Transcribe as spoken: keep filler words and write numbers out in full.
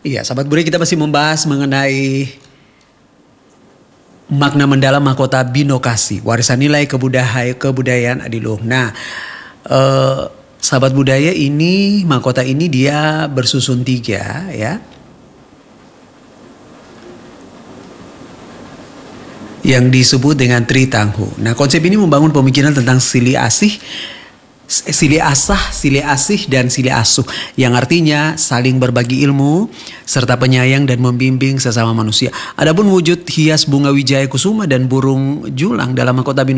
Iya, sahabat budaya, kita masih membahas mengenai makna mendalam mahkota binokasi, warisan nilai kebudaya, kebudayaan Adiluhung. Nah, eh, sahabat budaya, ini mahkota ini dia bersusun tiga ya, yang disebut dengan Tri Tanghu. Nah, konsep ini membangun pemikiran tentang silih asih, silih asah, silih asih, dan silih asuh, yang artinya saling berbagi ilmu serta penyayang dan membimbing sesama manusia. Adapun wujud hias bunga wijaya kusuma dan burung julang dalam mahkota binokasi